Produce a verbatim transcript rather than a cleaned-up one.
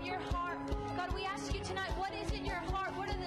your heart? God, we ask you tonight, what is in your heart? What are